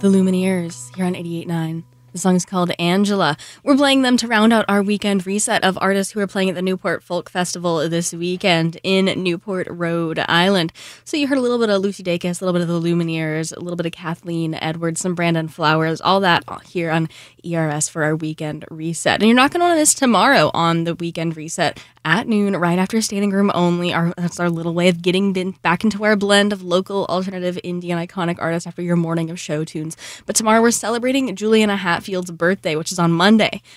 The Lumineers here on 88.9. The song is called Angela. We're playing them to round out our weekend reset of artists who are playing at the Newport Folk Festival this weekend in Newport, Rhode Island. So you heard a little bit of Lucy Dacus, a little bit of the Lumineers, a little bit of Kathleen Edwards, some Brandon Flowers, all that here on ERS for our weekend reset. And you're not going to want to miss tomorrow on the weekend reset at noon, right after Standing Room Only. That's our little way of getting back into our blend of local, alternative, indie, and iconic artists after your morning of show tunes. But tomorrow we're celebrating Juliana Hatfield's birthday, which is on Monday.